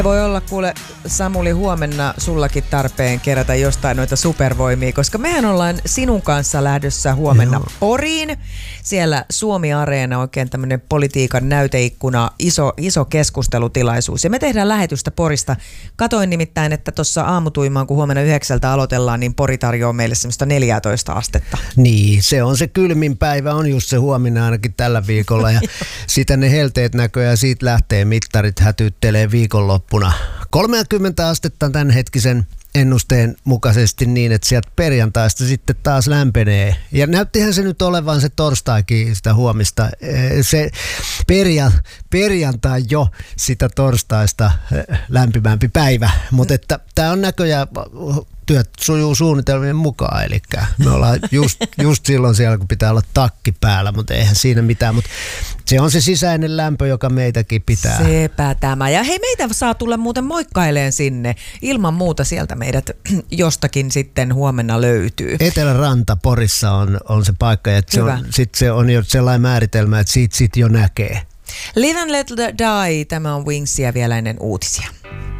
Voi olla kuule Samuli huomenna sullakin tarpeen kerätä jostain noita supervoimia, koska mehän ollaan sinun kanssa lähdössä huomenna Poriin. Siellä Suomi-areena oikein tämmöinen politiikan näyteikkuna, iso keskustelutilaisuus. Ja me tehdään lähetystä Porista. Katoin nimittäin, että tuossa aamutuimaan, kun huomenna 9 aloitellaan, niin Pori tarjoaa meille semmoista 14 astetta. Niin, se on se kylmin päivä, on just se huomenna ainakin tällä viikolla. Ja sitä ne helteet näköjään ja siitä lähtee mittarit hätyttelee viikonloppuna. 30 astetta tämänhetkisen ennusteen mukaisesti niin, että sieltä perjantaista sitten taas lämpenee. Ja näyttihän se nyt olevan se torstaikin sitä huomista. Se perjantai jo sitä torstaista lämpimämpi päivä. Mutta tämä on näköjään työt sujuu suunnitelmien mukaan, eli me ollaan just silloin siellä, kun pitää olla takki päällä, mutta eihän siinä mitään, mutta se on se sisäinen lämpö, joka meitäkin pitää. Sepä tämä. Ja hei, meitä saa tulla muuten moikkaileen sinne. Ilman muuta sieltä meidät jostakin sitten huomenna löytyy. Eteläranta Porissa on se paikka, että se on jo sellainen määritelmä, että siitä jo näkee. Live and Let Die, tämä on Wingsia vielä ennen uutisia.